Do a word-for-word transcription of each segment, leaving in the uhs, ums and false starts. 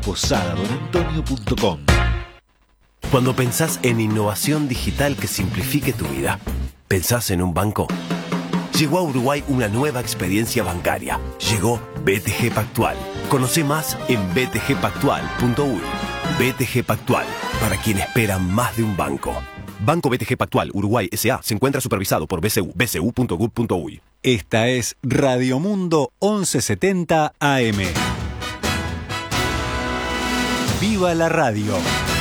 posada don antonio punto com. Cuando pensás en innovación digital que simplifique tu vida, ¿pensás en un banco? Llegó a Uruguay una nueva experiencia bancaria. Llegó B T G Pactual. Conoce más en b t g pactual punto u y. B T G Pactual, para quien espera más de un banco. Banco B T G Pactual Uruguay S A se encuentra supervisado por B C U, b c u punto gov punto u y. Esta es Radio Mundo once setenta A M. ¡Viva la radio!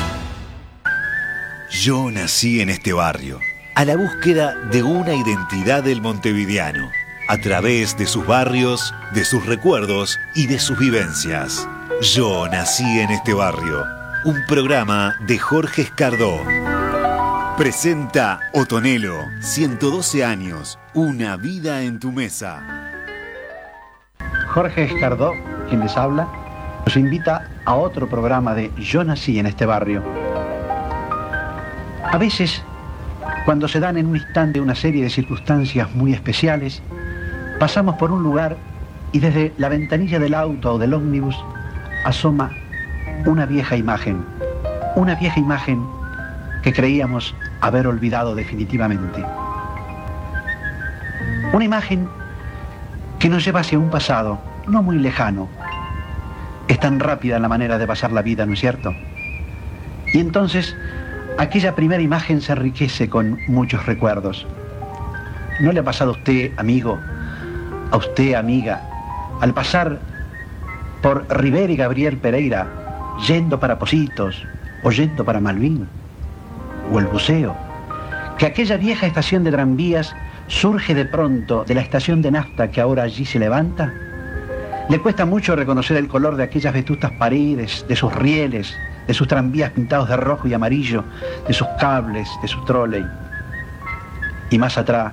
Yo nací en este barrio, a la búsqueda de una identidad del montevideano, a través de sus barrios, de sus recuerdos y de sus vivencias. Yo nací en este barrio, un programa de Jorge Escardó. Presenta Otonelo, ciento doce años, una vida en tu mesa. Jorge Escardó, quien les habla, nos invita a otro programa de Yo nací en este barrio. A veces, cuando se dan en un instante una serie de circunstancias muy especiales, pasamos por un lugar y desde la ventanilla del auto o del ómnibus asoma una vieja imagen, una vieja imagen que creíamos haber olvidado definitivamente. Una imagen que nos lleva hacia un pasado no muy lejano. Es tan rápida la manera de pasar la vida, ¿no es cierto? Y entonces, aquella primera imagen se enriquece con muchos recuerdos. ¿No le ha pasado a usted, amigo, a usted, amiga, al pasar por Rivera y Gabriel Pereira, yendo para Pocitos, o yendo para Malvin, o el Buceo, que aquella vieja estación de tranvías surge de pronto de la estación de nafta que ahora allí se levanta? Le cuesta mucho reconocer el color de aquellas vetustas paredes, de sus rieles, de sus tranvías pintados de rojo y amarillo, de sus cables, de su tróley. Y más atrás,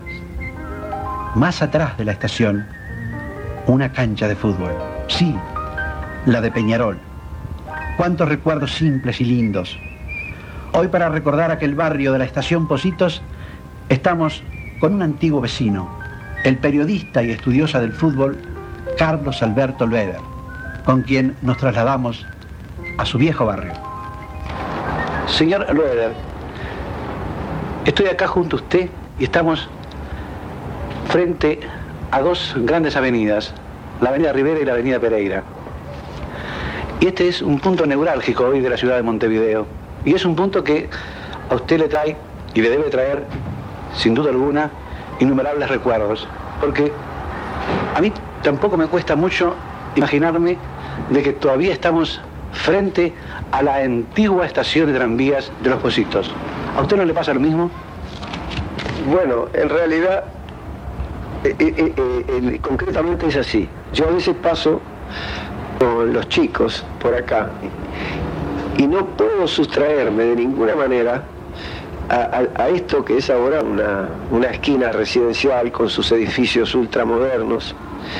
más atrás de la estación, una cancha de fútbol. Sí, la de Peñarol. Cuántos recuerdos simples y lindos. Hoy, para recordar aquel barrio de la estación Pocitos, estamos con un antiguo vecino, el periodista y estudiosa del fútbol, Carlos Alberto Loeder, con quien nos trasladamos a su viejo barrio. Señor Loeder, estoy acá junto a usted y estamos frente a dos grandes avenidas, la avenida Rivera y la avenida Pereira. Y este es un punto neurálgico hoy de la ciudad de Montevideo. Y es un punto que a usted le trae y le debe traer, sin duda alguna, innumerables recuerdos. Porque a mí tampoco me cuesta mucho imaginarme de que todavía estamos frente a la antigua estación de tranvías de Los Pocitos. ¿A usted no le pasa lo mismo? Bueno, en realidad, eh, eh, eh, eh, concretamente es así. Yo a veces paso con los chicos por acá y no puedo sustraerme de ninguna manera a, a, a esto que es ahora una, una esquina residencial con sus edificios ultramodernos,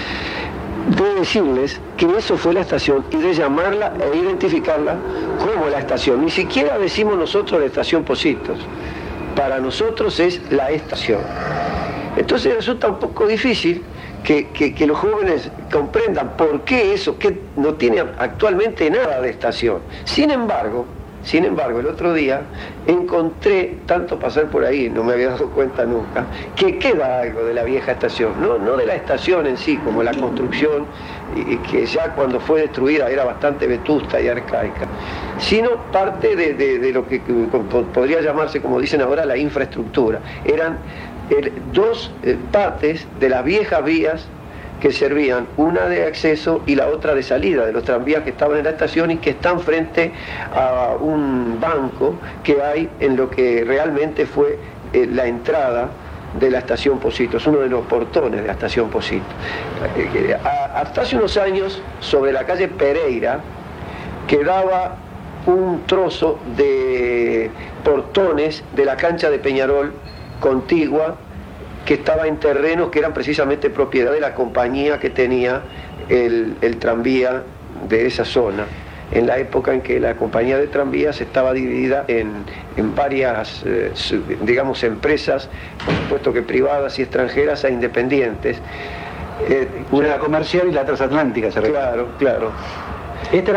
de decirles que eso fue la estación y de llamarla e identificarla como la estación. Ni siquiera decimos nosotros la estación Pocitos. Para nosotros es la estación. Entonces resulta un poco difícil que, que, que los jóvenes comprendan por qué eso, que no tiene actualmente nada de estación. Sin embargo, sin embargo, el otro día encontré, tanto pasar por ahí, no me había dado cuenta nunca, que queda algo de la vieja estación, no, no de la estación en sí, como la construcción, y que ya cuando fue destruida era bastante vetusta y arcaica, sino parte de, de, de lo que podría llamarse, como dicen ahora, la infraestructura. Eran el, dos eh, partes de las viejas vías que servían, una de acceso y la otra de salida de los tranvías que estaban en la estación y que están frente a un banco que hay en lo que realmente fue eh, la entrada de la estación Pocitos, uno de los portones de la estación Pocitos. Eh, hasta hace unos años, sobre la calle Pereira, quedaba un trozo de portones de la cancha de Peñarol contigua, que estaba en terrenos que eran precisamente propiedad de la compañía que tenía el, el tranvía de esa zona, en la época en que la compañía de tranvías estaba dividida en, en varias, eh, digamos, empresas, por supuesto que privadas y extranjeras e independientes. Eh, Una comercial y la transatlántica, se refiere. Claro, claro. Esta era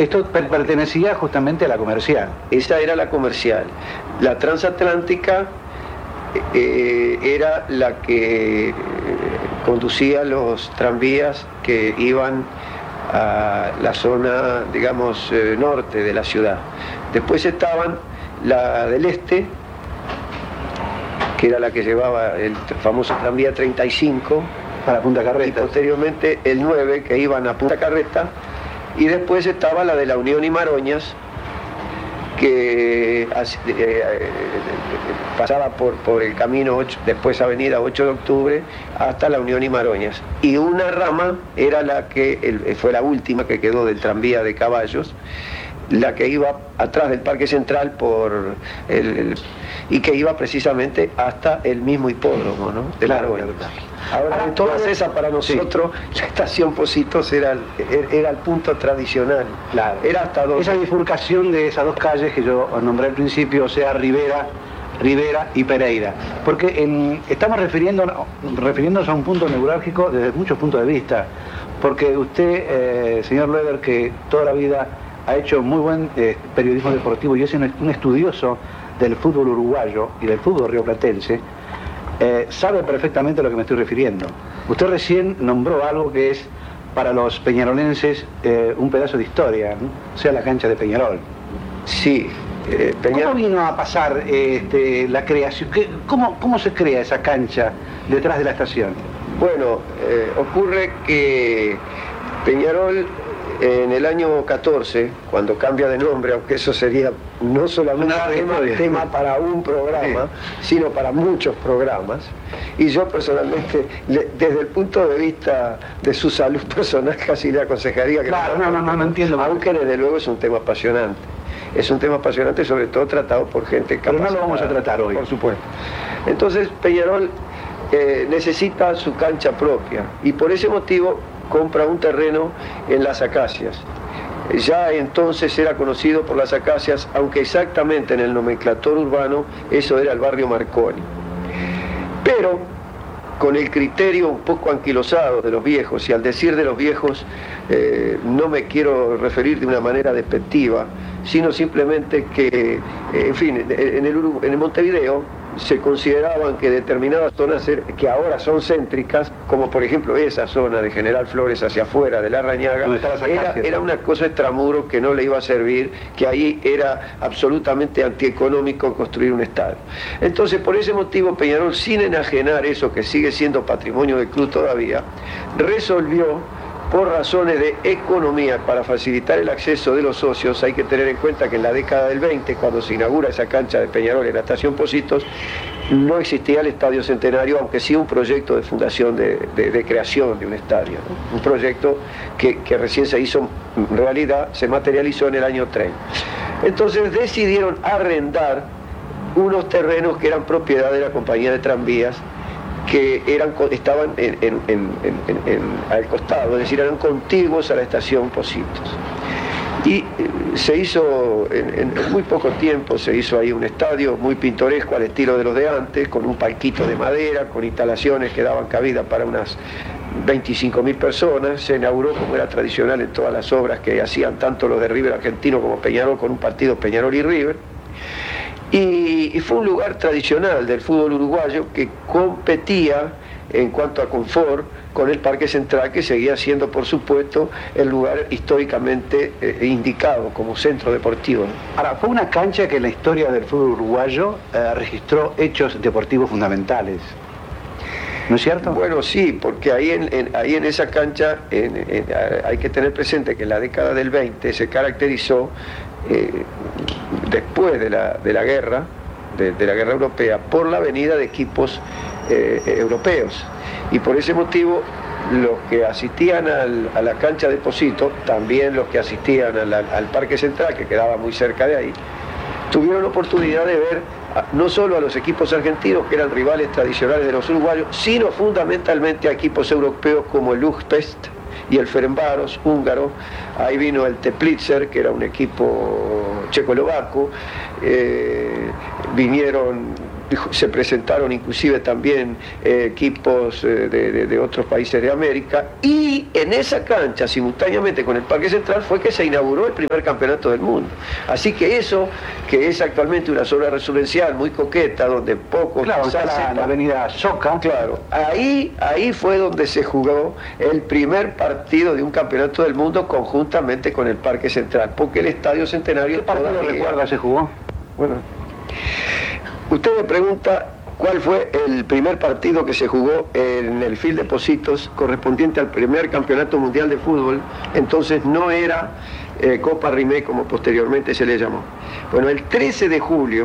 Esto pertenecía justamente a la comercial. Esa era la comercial. La transatlántica eh, era la que eh, conducía los tranvías que iban a la zona, digamos, eh, norte de la ciudad. Después estaban la del este, que era la que llevaba el famoso tranvía treinta y cinco para Punta Carreta, y posteriormente el nueve, que iban a Punta Carreta, y después estaba la de la Unión y Maroñas, que eh, pasaba por, por el camino ocho, después avenida ocho de octubre hasta la Unión y Maroñas, y una rama era la que el, fue la última que quedó del tranvía de caballos, la que iba atrás del Parque Central por el, el, y que iba precisamente hasta el mismo hipódromo, ¿no? De claro, claro. Ahora, Ahora, todas esas para nosotros, sí, la estación Pocitos era el, era el punto tradicional. Claro. Era hasta donde... Esa bifurcación de esas dos calles que yo nombré al principio, o sea, Rivera, Rivera y Pereira. Porque en, estamos refiriendo, refiriéndonos a un punto neurálgico desde muchos puntos de vista. Porque usted, eh, señor Loewer, que toda la vida ha hecho muy buen eh, periodismo deportivo y es un, un estudioso del fútbol uruguayo y del fútbol rioplatense, eh, sabe perfectamente a lo que me estoy refiriendo. Usted recién nombró algo que es para los peñarolenses eh, un pedazo de historia, ¿no? O sea, la cancha de Peñarol. Sí. Eh, Peñarol... ¿Cómo vino a pasar este, la creación? ¿Qué, cómo, ¿Cómo se crea esa cancha detrás de la estación? Bueno, eh, ocurre que Peñarol en el año catorce, cuando cambia de nombre, aunque eso sería no solamente tema, tema para un programa, sí, sino para muchos programas, y yo personalmente, le, desde el punto de vista de su salud personal, casi le aconsejaría que... Claro, no, no, no, no entiendo. Aunque desde luego es un tema apasionante. Es un tema apasionante, sobre todo tratado por gente capacitada. Pero no lo vamos a tratar hoy. Por supuesto. Entonces, Peñarol eh, necesita su cancha propia, y por ese motivo compra un terreno en Las Acacias. Ya entonces era conocido por Las Acacias, aunque exactamente en el nomenclator urbano eso era el barrio Marconi. Pero con el criterio un poco anquilosado de los viejos, y al decir de los viejos eh, no me quiero referir de una manera despectiva, sino simplemente que, eh, en fin, en el, en el Montevideo se consideraban que determinadas zonas que ahora son céntricas, como por ejemplo esa zona de General Flores hacia afuera de la Rañaga, era, era una cosa extramuro que no le iba a servir, que ahí era absolutamente antieconómico construir un estadio. Entonces, por ese motivo, Peñarol, sin enajenar eso que sigue siendo patrimonio del club todavía, resolvió, por razones de economía, para facilitar el acceso de los socios. Hay que tener en cuenta que en la década del veinte, cuando se inaugura esa cancha de Peñarol en la estación Pocitos, no existía el Estadio Centenario, aunque sí un proyecto de fundación, de, de, de creación de un estadio, ¿no? Un proyecto que, que recién se hizo realidad, se materializó en el año treinta. Entonces decidieron arrendar unos terrenos que eran propiedad de la compañía de tranvías, que eran, estaban en, en, en, en, en, al costado, es decir, eran contiguos a la estación Pocitos. Y eh, se hizo, en, en muy poco tiempo, se hizo ahí un estadio muy pintoresco al estilo de los de antes, con un palquito de madera, con instalaciones que daban cabida para unas veinticinco mil personas. Se inauguró, como era tradicional en todas las obras que hacían tanto los de River Argentino como Peñarol, con un partido Peñarol y River. Y, y fue un lugar tradicional del fútbol uruguayo que competía en cuanto a confort con el Parque Central, que seguía siendo, por supuesto, el lugar históricamente eh, indicado como centro deportivo. Ahora, fue una cancha que en la historia del fútbol uruguayo eh, registró hechos deportivos fundamentales, ¿no es cierto? Bueno, sí, porque ahí en, en, ahí en esa cancha en, en, hay que tener presente que en la década del veinte se caracterizó, eh, después de la, de la guerra, de, de la guerra europea, por la venida de equipos eh, europeos. Y por ese motivo, los que asistían al, a la cancha de Pocito, también los que asistían al, al Parque Central, que quedaba muy cerca de ahí, tuvieron la oportunidad de ver a, no solo a los equipos argentinos, que eran rivales tradicionales de los uruguayos, sino fundamentalmente a equipos europeos como el Újpest y el Ferencváros húngaro. Ahí vino el Teplitzer, que era un equipo checoslovaco, eh, vinieron se presentaron inclusive también eh, equipos eh, de, de, de otros países de América, y en esa cancha, simultáneamente con el Parque Central, fue que se inauguró el primer campeonato del mundo. Así que eso, que es actualmente una zona residencial muy coqueta, donde pocos claro, quizás está la, sepan, la avenida Soca. claro, ahí, ahí fue donde se jugó el primer partido de un campeonato del mundo conjuntamente con el Parque Central, porque el Estadio Centenario... ¿Qué partido todavía... recuerda se jugó? Bueno, usted me pregunta cuál fue el primer partido que se jugó en el Field de Pocitos correspondiente al primer campeonato mundial de fútbol. Entonces no era eh, Copa Rimé, como posteriormente se le llamó. Bueno, el trece de julio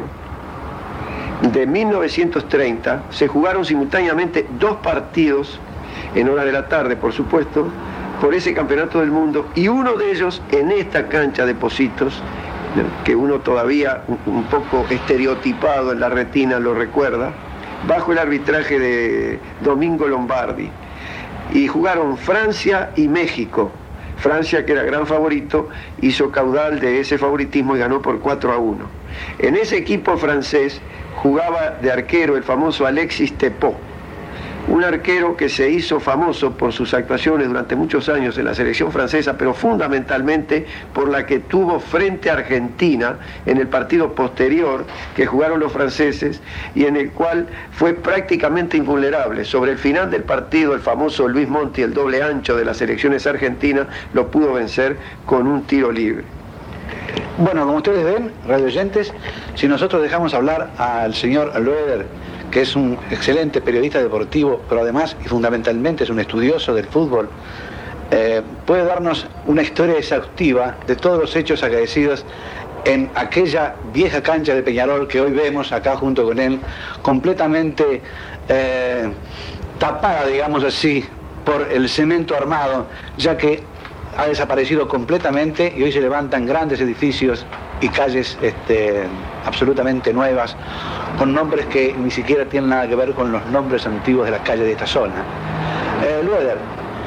de mil novecientos treinta se jugaron simultáneamente dos partidos en hora de la tarde, por supuesto, por ese campeonato del mundo, y uno de ellos en esta cancha de Pocitos, que uno todavía un poco estereotipado en la retina lo recuerda, bajo el arbitraje de Domingo Lombardi. Y jugaron Francia y México. Francia, que era gran favorito, hizo caudal de ese favoritismo y ganó por cuatro a uno. En ese equipo francés jugaba de arquero el famoso Alexis Tepot, un arquero que se hizo famoso por sus actuaciones durante muchos años en la selección francesa, pero fundamentalmente por la que tuvo frente a Argentina en el partido posterior que jugaron los franceses, y en el cual fue prácticamente invulnerable. Sobre el final del partido, el famoso Luis Monti, el doble ancho de las selecciones argentinas, lo pudo vencer con un tiro libre. Bueno, como ustedes ven, radioyentes, si nosotros dejamos hablar al señor Loeder, que es un excelente periodista deportivo, pero además y fundamentalmente es un estudioso del fútbol, eh, puede darnos una historia exhaustiva de todos los hechos acaecidos en aquella vieja cancha de Peñarol que hoy vemos acá junto con él, completamente eh, tapada, digamos así, por el cemento armado, ya que ha desaparecido completamente y hoy se levantan grandes edificios y calles este, absolutamente nuevas, con nombres que ni siquiera tienen nada que ver con los nombres antiguos de las calles de esta zona. Eh, Loeder,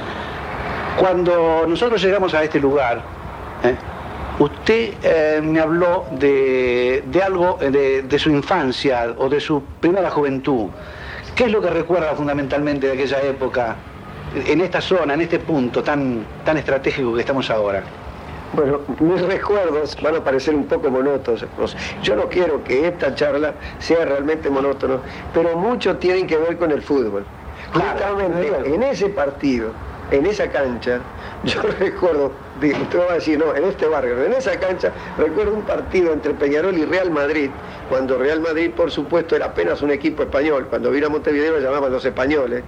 cuando nosotros llegamos a este lugar, eh, usted eh, me habló de, de algo de, de su infancia o de su primera juventud. ¿Qué es lo que recuerda fundamentalmente de aquella época, en esta zona, en este punto tan, tan estratégico que estamos ahora? Bueno, mis recuerdos van a parecer un poco monótonos. Yo no quiero que esta charla sea realmente monótona, pero mucho tienen que ver con el fútbol. Claro, justamente en ese partido, en esa cancha, yo recuerdo, usted va a decir, no, en este barrio, en esa cancha, recuerdo un partido entre Peñarol y Real Madrid, cuando Real Madrid, por supuesto, era apenas un equipo español. Cuando vino a Montevideo lo llamaban los españoles,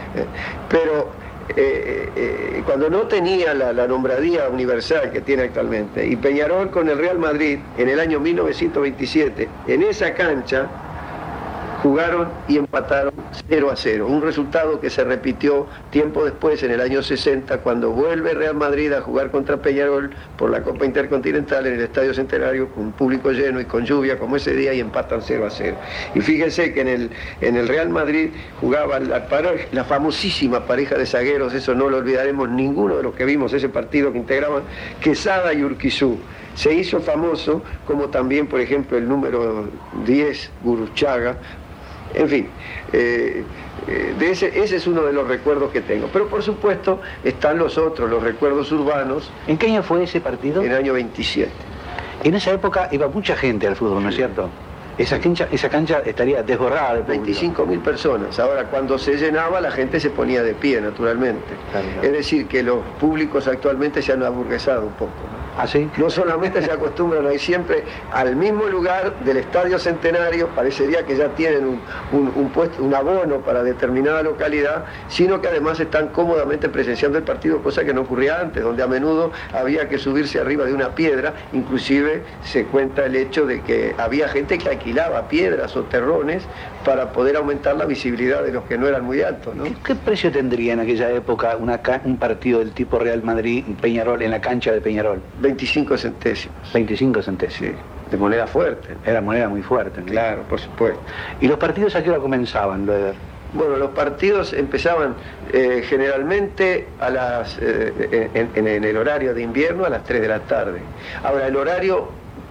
pero Eh, eh, cuando no tenía la, la nombradía universal que tiene actualmente, y Peñarol con el Real Madrid en el año mil novecientos veintisiete, en esa cancha jugaron y empataron cero a cero, un resultado que se repitió tiempo después, en el año sesenta, cuando vuelve Real Madrid a jugar contra Peñarol por la Copa Intercontinental en el Estadio Centenario, con un público lleno y con lluvia como ese día, y empatan cero a cero. Y fíjense que en el, en el Real Madrid jugaban la, la famosísima pareja de zagueros, eso no lo olvidaremos ninguno de los que vimos ese partido, que integraban Quesada y Urquizú. Se hizo famoso, como también, por ejemplo, el número diez, Gurruchaga. En fin, eh, eh, de ese, ese es uno de los recuerdos que tengo. Pero por supuesto están los otros, los recuerdos urbanos. ¿En qué año fue ese partido? En el año veintisiete. En esa época iba mucha gente al fútbol, ¿no es cierto? Esa cancha, esa cancha estaría desbordada de público. veinticinco mil personas. Ahora, cuando se llenaba, la gente se ponía de pie, naturalmente. Claro. Es decir, que los públicos actualmente se han aburguesado un poco, ¿no? ¿Ah, sí? No solamente se acostumbran a ir siempre al mismo lugar del Estadio Centenario, parecería que ya tienen un, un, un, puesto, un abono para determinada localidad, sino que además están cómodamente presenciando el partido, cosa que no ocurría antes, donde a menudo había que subirse arriba de una piedra. Inclusive se cuenta el hecho de que había gente que alquilaba piedras o terrones para poder aumentar la visibilidad de los que no eran muy altos, ¿no? ¿Qué, qué precio tendría en aquella época una, un partido del tipo Real Madrid-Peñarol en la cancha de Peñarol? veinticinco centésimos. veinticinco centésimos. Sí, de moneda fuerte. Era moneda muy fuerte, ¿no? Claro, por supuesto. ¿Y los partidos a qué hora comenzaban, Loeder? Bueno, los partidos empezaban eh, generalmente a las, eh, en, en, en el horario de invierno a las tres de la tarde. Ahora, el horario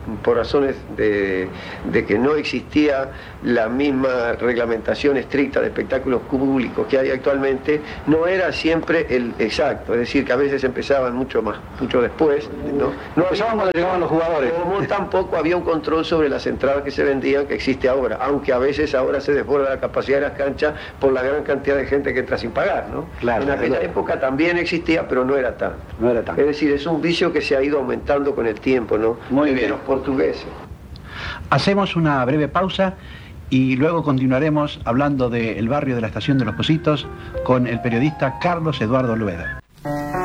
por razones de, de que no existía la misma reglamentación estricta de espectáculos públicos que hay actualmente, no era siempre el exacto, es decir, que a veces empezaban mucho más, mucho después, ¿no? No empezaban cuando llegaban los jugadores. Como tampoco había un control sobre las entradas que se vendían que existe ahora, aunque a veces ahora se desborda la capacidad de las canchas por la gran cantidad de gente que entra sin pagar, ¿no? Claro, en aquella claro. época también existía, pero no era tanto. No era tanto. Es decir, es un vicio que se ha ido aumentando con el tiempo, ¿no? Muy Desde bien. los portugueses. Hacemos una breve pausa y luego continuaremos hablando del barrio de la Estación de los Pocitos con el periodista Carlos Eduardo Lueda.